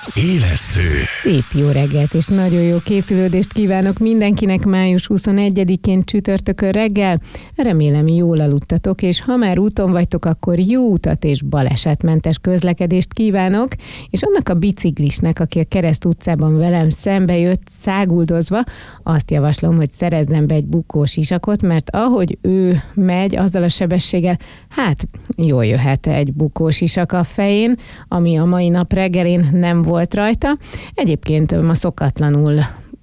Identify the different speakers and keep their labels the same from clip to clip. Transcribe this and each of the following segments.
Speaker 1: Élesztő.
Speaker 2: Szép jó reggelt és nagyon jó készülődést kívánok mindenkinek május 21-én csütörtökön reggel. Remélem jól aludtatok, és ha már úton vagytok, akkor jó utat és balesetmentes közlekedést kívánok, és annak a biciklisnek, aki a Kereszt utcában velem szembe jött száguldozva, azt javaslom, hogy szerezzen be egy bukós sisakot, mert ahogy ő megy azzal a sebességgel, hát jól jöhet egy bukós sisak a fején, ami a mai nap reggelén nem volt rajta. Egyébként ma szokatlanul,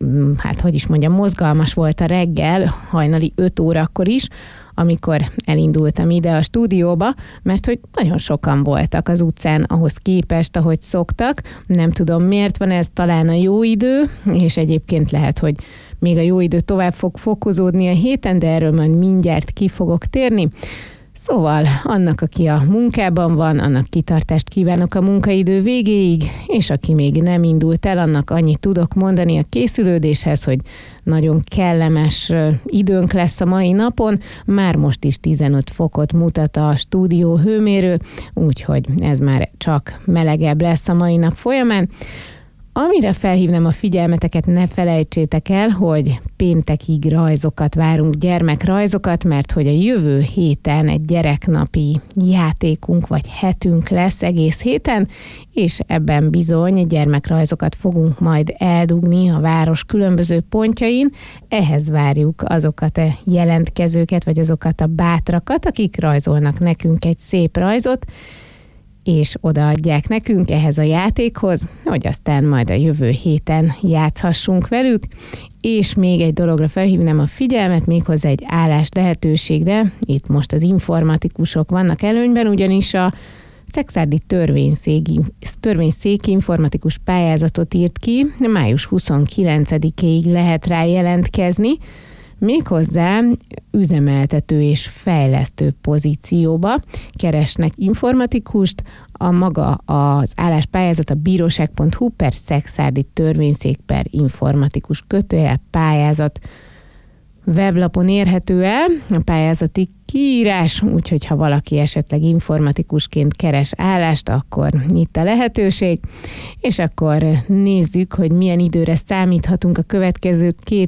Speaker 2: mozgalmas volt a reggel, hajnali 5 órakor is, amikor elindultam ide a stúdióba, mert hogy nagyon sokan voltak az utcán ahhoz képest, ahogy szoktak. Nem tudom miért van ez, talán a jó idő, és egyébként lehet, hogy még a jó idő tovább fog fokozódni a héten, de erről majd mindjárt ki fogok térni. Szóval annak, aki a munkában van, annak kitartást kívánok a munkaidő végéig, és aki még nem indult el, annak annyit tudok mondani a készülődéshez, hogy nagyon kellemes időnk lesz a mai napon. Már most is 15 fokot mutat a stúdió hőmérő, úgyhogy ez már csak melegebb lesz a mai nap folyamán. Amire felhívnám a figyelmeteket, ne felejtsétek el, hogy péntekig rajzokat várunk, gyermekrajzokat, mert hogy a jövő héten egy gyereknapi játékunk vagy hetünk lesz egész héten, és ebben bizony gyermekrajzokat fogunk majd eldugni a város különböző pontjain. Ehhez várjuk azokat a jelentkezőket, vagy azokat a bátrakat, akik rajzolnak nekünk egy szép rajzot, és odaadják nekünk ehhez a játékhoz, hogy aztán majd a jövő héten játszhassunk velük. És még egy dologra felhívnám a figyelmet, méghozzá egy állás lehetőségre. Itt most az informatikusok vannak előnyben, ugyanis a Szekszárdi törvényszék informatikus pályázatot írt ki, május 29-ig lehet rá jelentkezni, méghozzá üzemeltető és fejlesztő pozícióba keresnek informatikust. A maga az álláspályázat a bíróság.hu/Szekszárdi törvényszék/informatikus pályázat weblapon érhető el a pályázati kiírás, úgyhogy ha valaki esetleg informatikusként keres állást, akkor itt a lehetőség, és akkor nézzük, hogy milyen időre számíthatunk a következő 2